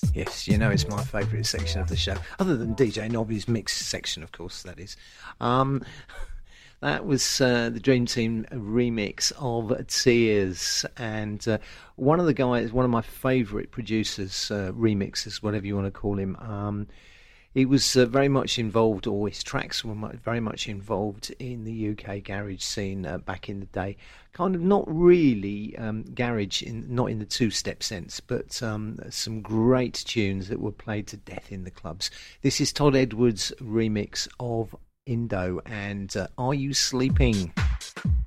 Yes, you know it's my favourite section of the show, other than DJ Nobby's mix section, of course, that is. Um, that was the Dream Team remix of Tears, and one of the guys, one of my favourite producers, remixers, whatever you want to call him, he was very much involved, or his tracks were very much involved in the UK garage scene back in the day. Kind of not really garage, not in the two-step sense, but some great tunes that were played to death in the clubs. This is Todd Edwards' remix of Indo and Are You Sleeping?